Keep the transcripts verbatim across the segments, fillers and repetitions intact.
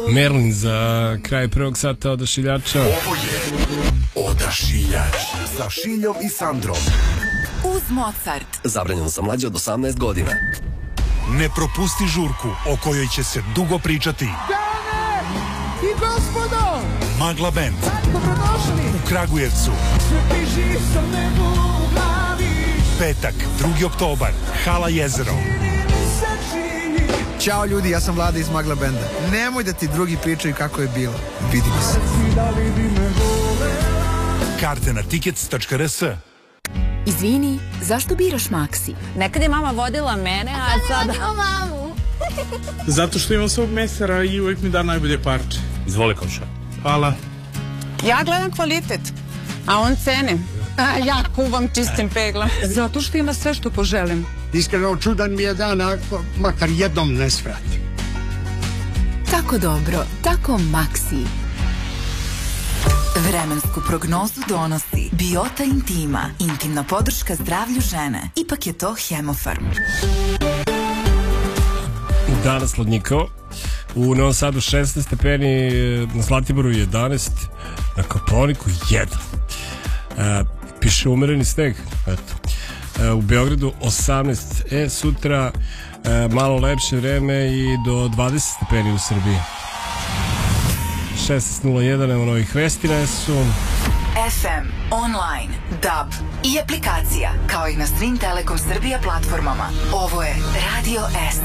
Merlin za kraj prvog sata Odašiljača. Ovo je Odašiljač sa Šiljom i Sandrom. Uz Mozart. Zabranjeno za mlađe od osamnaest godina. Ne propusti žurku o kojoj će se dugo pričati. Dame i gospodo, Magla Band dobrodošli u Kragujevcu. Sve piži sa nebu u glavi. Petak, drugi oktobar, Hala Jezero. Ćao ljudi, ja sam Vlada iz Magla Benda. Nemoj da ti drugi pričaju kako je bilo. Vidimo se. Karte na tickets tačka r s. Izvini, zašto biraš Maxi? Nekad je mama vodila mene, a sada... mamu. Zato što imam svog mesara i uvijek mi da najbolje parče. Izvoli komša. Hvala. Ja gledam kvalitet, a on cene. A ja kuvam čistim peglom. Zato što ima sve što poželim. Iskreno čudan mi je dan, ako makar jednom ne svrati. Tako dobro, tako Maxi. Vremensku prognozu donosi Biota Intima, intimna podrška zdravlju žene. Ipak je to Hemofarm. Danas hladnjikavo. U Novom Sadu šesnaest stepeni, na Zlatiboru jedanaest, na Kopaoniku jedan. E, piše umereni sneg. Eto. E, u Beogradu osamnaest. E, sutra e, malo lepše vreme i do dvadeset stepeni u Srbiji. šesnaest nula jedan, evo novih vesti na S U. F M, online, D A B i aplikacija, kao i na svim Telekom Srbija platformama. Ovo je Radio S.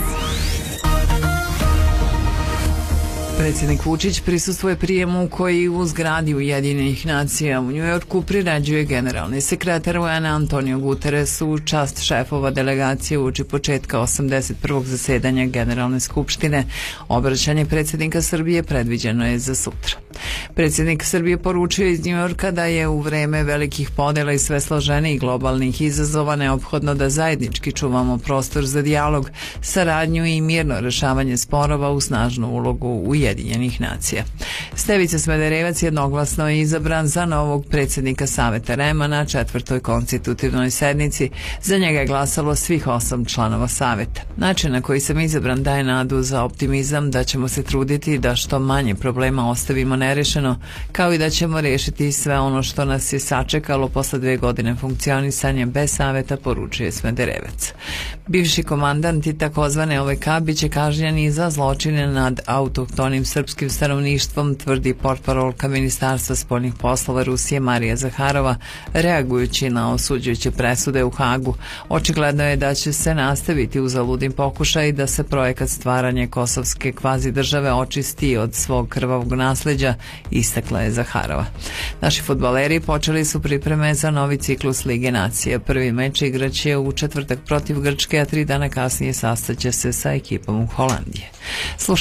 Predsjednik Vučić prisustvuje prijemu koji u zgradi Ujedinjenih nacija u Njujorku priređuje generalni sekretar U N Antonio Guterres u čast šefova delegacije uoči početka osamdeset prvog zasedanja Generalne skupštine. Obraćanje predsjednika Srbije predviđeno je za sutra. Predsjednik Srbije poručio iz Njujorka da je u vreme velikih podela i sve složenijih globalnih izazova neophodno da zajednički čuvamo prostor za dijalog, saradnju i mirno rešavanje sporova u snažnu ulogu Ujedinjenih nacija. Stevica Smederevac jednoglasno je izabran za novog predsjednika Saveta R E M-a na četvrtoj konstitutivnoj sednici. Za njega je glasalo svih osam članova Saveta. Način na koji sam izabran daje nadu za optimizam da ćemo se truditi da što manje problema ostavimo nerešeno, kao i da ćemo rešiti sve ono što nas je sačekalo posle dve godine funkcionisanja bez Saveta, poručuje Smederevac. Bivši komandant i takozvane O V K biće kažnjeni za zločine nad autohtonim srpskim stanovništvom, tvrdi portparolka Ministarstva spoljnih poslova Rusije Marija Zaharova, reagujući na osuđujuće presude u Hagu. Očigledno je da će se nastaviti uzaludim pokušaj da se projekat stvaranja kosovske kvazi države očisti od svog krvavog nasleđa, istakla je Zaharova. Naši fudbaleri počeli su pripreme za novi ciklus Lige nacija. Prvi meč igraće u četvrtak protiv Grčke, a tri dana kasnije sastaće se sa ekipom u Holandije.